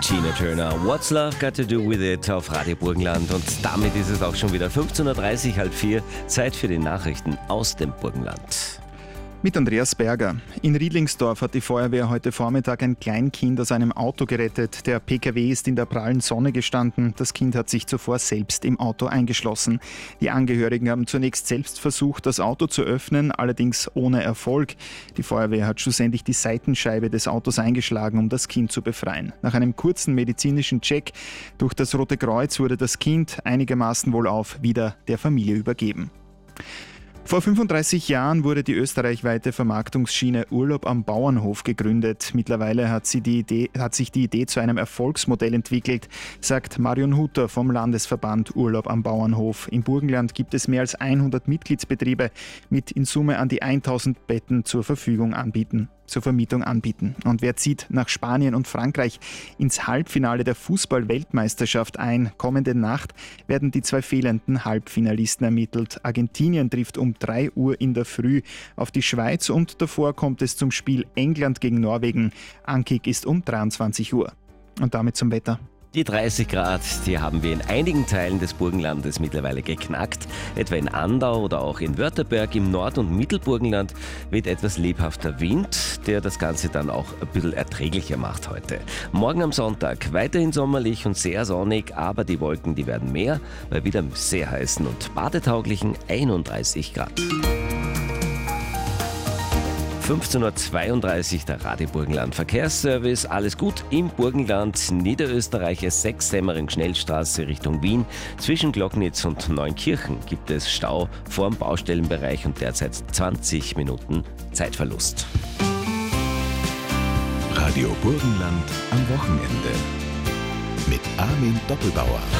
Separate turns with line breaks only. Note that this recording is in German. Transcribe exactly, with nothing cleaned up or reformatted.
Tina Turner, What's Love Got to Do With It auf Radio Burgenland. Und damit ist es auch schon wieder fünfzehn Uhr dreißig, halb vier, Zeit für die Nachrichten aus dem Burgenland.
Mit Andreas Berger. In Riedlingsdorf hat die Feuerwehr heute Vormittag ein Kleinkind aus einem Auto gerettet. Der P K W ist in der prallen Sonne gestanden. Das Kind hat sich zuvor selbst im Auto eingeschlossen. Die Angehörigen haben zunächst selbst versucht, das Auto zu öffnen, allerdings ohne Erfolg. Die Feuerwehr hat schlussendlich die Seitenscheibe des Autos eingeschlagen, um das Kind zu befreien. Nach einem kurzen medizinischen Check durch das Rote Kreuz wurde das Kind einigermaßen wohlauf wieder der Familie übergeben. Vor fünfunddreißig Jahren wurde die österreichweite Vermarktungsschiene Urlaub am Bauernhof gegründet. Mittlerweile hat, sie die Idee, hat sich die Idee zu einem Erfolgsmodell entwickelt, sagt Marion Hutter vom Landesverband Urlaub am Bauernhof. Im Burgenland gibt es mehr als hundert Mitgliedsbetriebe mit in Summe an die tausend Betten zur Verfügung anbieten. zur Vermietung anbieten. Und wer zieht nach Spanien und Frankreich ins Halbfinale der Fußball-Weltmeisterschaft ein? Kommende Nacht werden die zwei fehlenden Halbfinalisten ermittelt. Argentinien trifft um drei Uhr in der Früh auf die Schweiz und davor kommt es zum Spiel England gegen Norwegen. Ankick ist um dreiundzwanzig Uhr. Und damit zum Wetter.
Die dreißig Grad, die haben wir in einigen Teilen des Burgenlandes mittlerweile geknackt. Etwa in Andau oder auch in Wörttemberg im Nord- und Mittelburgenland weht etwas lebhafter Wind, der das Ganze dann auch ein bisschen erträglicher macht heute. Morgen am Sonntag weiterhin sommerlich und sehr sonnig, aber die Wolken, die werden mehr, bei wieder sehr heißen und badetauglichen einunddreißig Grad. fünfzehn Uhr zweiunddreißig, der Radio Burgenland Verkehrsservice. Alles gut im Burgenland, Niederösterreich, S sechs Semmering Schnellstraße Richtung Wien. Zwischen Glocknitz und Neunkirchen gibt es Stau vor dem Baustellenbereich und derzeit zwanzig Minuten Zeitverlust.
Radio Burgenland am Wochenende mit Armin Doppelbauer.